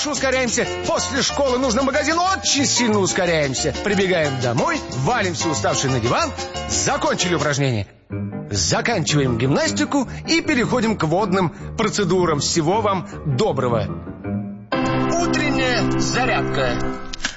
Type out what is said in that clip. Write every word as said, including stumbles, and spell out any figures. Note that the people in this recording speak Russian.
ускоряемся. После школы нужно в магазин, очень сильно ускоряемся. Прибегаем домой, валимся уставшие на диван. Закончили упражнение. Заканчиваем гимнастику и переходим к водным процедурам. Всего вам доброго. Утренняя зарядка.